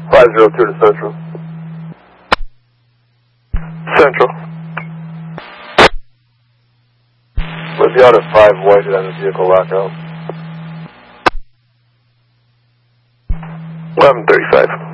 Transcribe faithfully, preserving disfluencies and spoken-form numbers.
five zero two to Central. Central. With the other five whited on the vehicle lockout. eleven thirty-five.